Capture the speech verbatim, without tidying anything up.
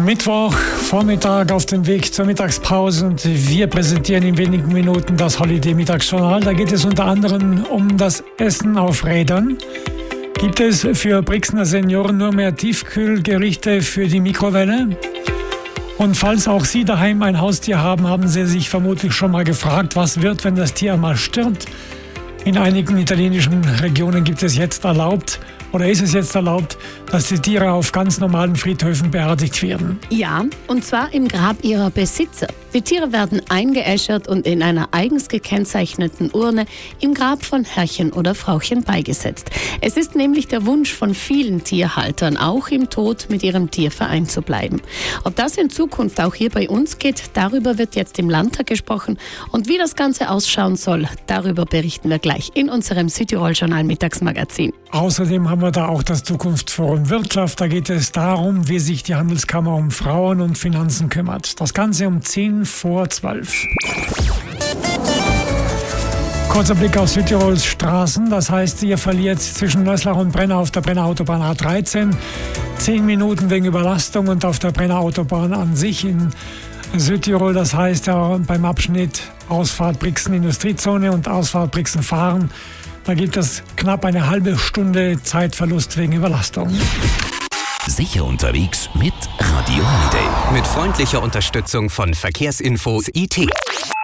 Mittwoch, Vormittag auf dem Weg zur Mittagspause und wir präsentieren in wenigen Minuten das Holiday-Mittagsjournal. Da geht es unter anderem um das Essen auf Rädern. Gibt es für Brixner Senioren nur mehr Tiefkühlgerichte für die Mikrowelle? Und falls auch Sie daheim ein Haustier haben, haben Sie sich vermutlich schon mal gefragt, was wird, wenn das Tier einmal stirbt? In einigen italienischen Regionen gibt es jetzt erlaubt, oder ist es jetzt erlaubt, dass die Tiere auf ganz normalen Friedhöfen beerdigt werden? Ja, und zwar im Grab ihrer Besitzer. Die Tiere werden eingeäschert und in einer eigens gekennzeichneten Urne im Grab von Herrchen oder Frauchen beigesetzt. Es ist nämlich der Wunsch von vielen Tierhaltern, auch im Tod mit ihrem Tier vereint zu bleiben. Ob das in Zukunft auch hier bei uns geht, darüber wird jetzt im Landtag gesprochen. Und wie das Ganze ausschauen soll, darüber berichten wir gleich in unserem Südtirol-Journal Mittagsmagazin. Außerdem haben wir da auch das Zukunftsforum Wirtschaft. Da geht es darum, wie sich die Handelskammer um Frauen und Finanzen kümmert. Das Ganze um zehn vor zwölf. Kurzer Blick auf Südtirols Straßen. Das heißt, ihr verliert zwischen Nöslach und Brenner auf der Brenner Autobahn A dreizehn zehn Minuten wegen Überlastung und auf der Brenner Autobahn an sich in Südtirol. Das heißt, ja, beim Abschnitt Ausfahrt Brixen Industriezone und Ausfahrt Brixen Fahren, da gibt es knapp eine halbe Stunde Zeitverlust wegen Überlastung. Sicher unterwegs mit Radio Holiday. Mit freundlicher Unterstützung von Verkehrsinfos I T.